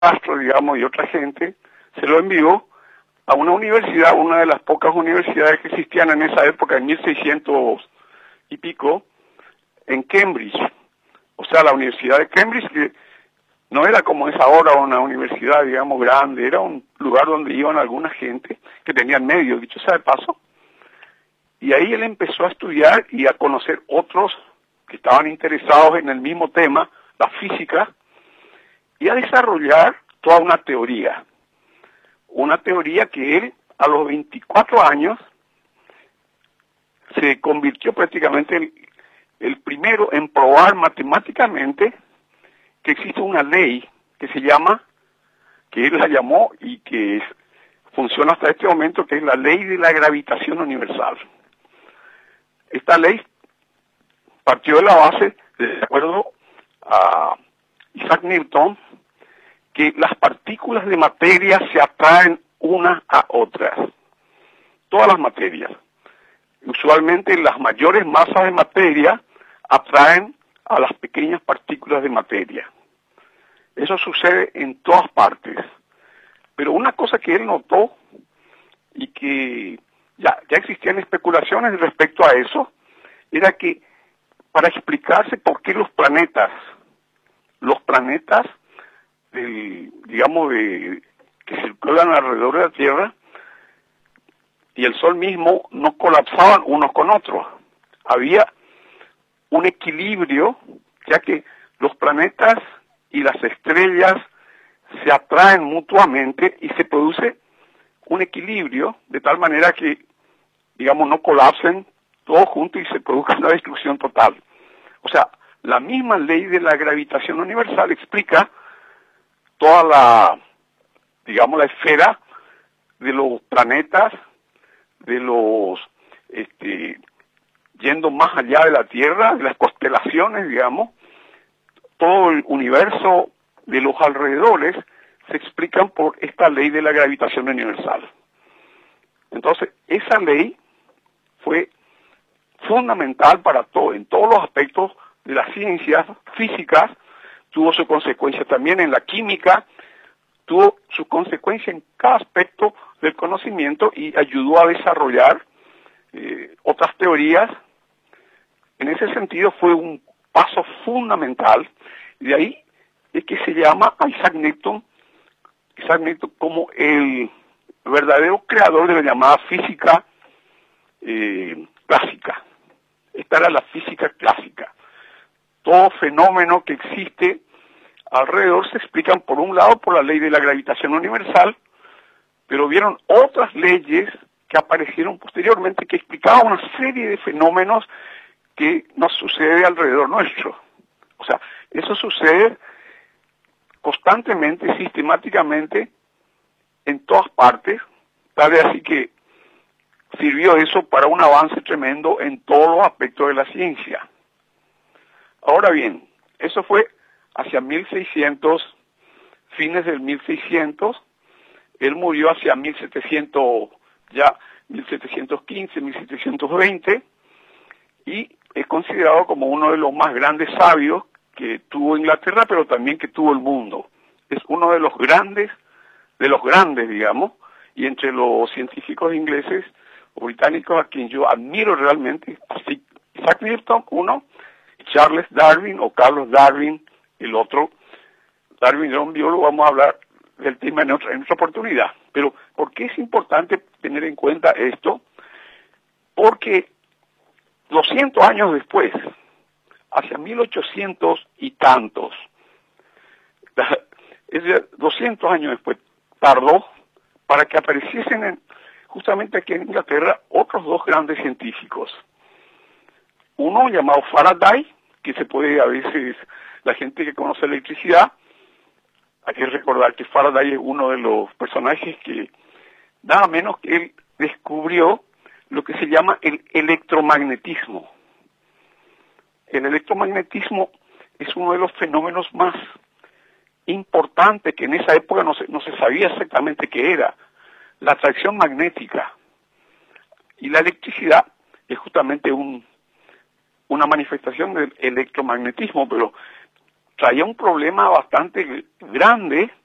Castro, digamos, y otra gente, se lo envió a una universidad, una de las pocas universidades que existían en esa época, en 1600 y pico, en Cambridge. O sea, la Universidad de Cambridge, que no era como es ahora una universidad, digamos, grande, era un lugar donde iban alguna gente que tenían medios, dicho sea de paso. Y ahí él empezó a estudiar y a conocer otros que estaban interesados en el mismo tema, la física, y a desarrollar toda una teoría que él a los 24 años se convirtió prácticamente en el primero en probar matemáticamente que existe una ley que se llama, que él la llamó y que funciona hasta este momento, que es la ley de la gravitación universal. Esta ley partió de la base, de acuerdo a Isaac Newton, que las partículas de materia se atraen unas a otras. Todas las materias. Usualmente las mayores masas de materia atraen a las pequeñas partículas de materia. Eso sucede en todas partes. Pero una cosa que él notó y que ya existían especulaciones respecto a eso, era que para explicarse por qué los planetas que circulan alrededor de la Tierra y el Sol mismo no colapsaban unos con otros. Había un equilibrio, ya que los planetas y las estrellas se atraen mutuamente y se produce un equilibrio de tal manera que, digamos, no colapsen todos juntos y se produzca una destrucción total. O sea, la misma ley de la gravitación universal explica toda la, digamos, la esfera de los planetas, de los, yendo más allá de la Tierra, de las constelaciones, digamos, todo el universo de los alrededores se explican por esta ley de la gravitación universal. Entonces, esa ley fue fundamental para todo, en todos los aspectos de las ciencias físicas, tuvo su consecuencia también en la química, tuvo su consecuencia en cada aspecto del conocimiento y ayudó a desarrollar otras teorías. En ese sentido fue un paso fundamental, y de ahí es que se llama a Isaac Newton como el verdadero creador de la llamada física clásica. Esta era la física clásica. Todo fenómeno que existe alrededor se explican por un lado por la ley de la gravitación universal, pero vieron otras leyes que aparecieron posteriormente que explicaban una serie de fenómenos que nos sucede alrededor nuestro. O sea, eso sucede constantemente, sistemáticamente, en todas partes, tal vez así que sirvió eso para un avance tremendo en todos los aspectos de la ciencia. Ahora bien, eso fue hacia 1600, fines del 1600, él murió hacia 1700, ya 1715, 1720, y es considerado como uno de los más grandes sabios que tuvo Inglaterra, pero también que tuvo el mundo. Es uno de los grandes, digamos, y entre los científicos ingleses o británicos a quien yo admiro realmente, así Isaac Newton, uno, Charles Darwin o Carlos Darwin, el otro. Darwin era un biólogo, vamos a hablar del tema en otra oportunidad. Pero, ¿por qué es importante tener en cuenta esto? Porque 200 años después, hacia 1800 y tantos, 200 años después, tardó para que apareciesen justamente aquí en Inglaterra otros dos grandes científicos. Uno llamado Faraday, que se puede a veces, la gente que conoce electricidad, hay que recordar que Faraday es uno de los personajes que nada menos que él descubrió lo que se llama el electromagnetismo. El electromagnetismo es uno de los fenómenos más importantes que en esa época no se sabía exactamente qué era. La atracción magnética. Y la electricidad es justamente una manifestación del electromagnetismo, pero traía un problema bastante grande